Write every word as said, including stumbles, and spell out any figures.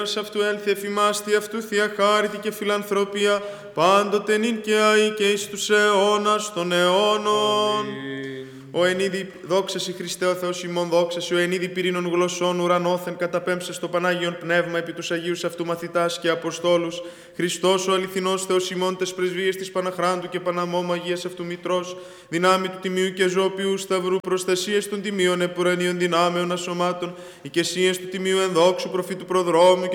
γένος αυτού έλθει εφημάστη αυτού θεία χάρητη και φιλανθρωπία, πάντοτε νυν και αεί και εις τους αιώνας των αιώνων. Ο ενίδη δόξαση Χριστέ ο Θεός ημών δόξαση, ο ενίδη πυρήνων γλωσσών ουρανόθεν καταπέμψε στο Πανάγιον Πνεύμα επί τους Αγίους αυτού μαθητάς και Αποστόλους, Χριστός ο αληθινός Θεός ημών τες πρεσβείες της Παναχράντου και Παναμόμου Αγίας αυτού Μητρός, δυνάμει του Τιμίου και Ζώπιου Σταυρού, προστασίες των Τιμίων επουρανίων δυνάμεων ασωμάτων, οικεσίες του Τιμίου ενδόξου προφήτου προδρόμου και